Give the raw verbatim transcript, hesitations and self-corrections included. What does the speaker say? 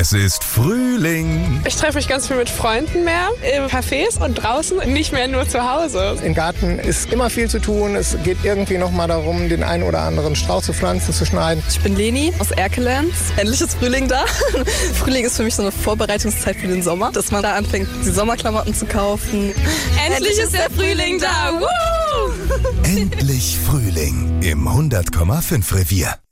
Es ist Frühling. Ich treffe mich ganz viel mit Freunden mehr, in Cafés und draußen, nicht mehr nur zu Hause. Im Garten ist immer viel zu tun. Es geht irgendwie noch mal darum, den einen oder anderen Strauch zu pflanzen, zu schneiden. Ich bin Leni aus Erkelenz. Endlich ist Frühling da. Frühling ist für mich so eine Vorbereitungszeit für den Sommer, dass man da anfängt, die Sommerklamotten zu kaufen. Endlich, Endlich ist der Frühling da. Woo! Endlich Frühling im hundert Komma fünf Revier.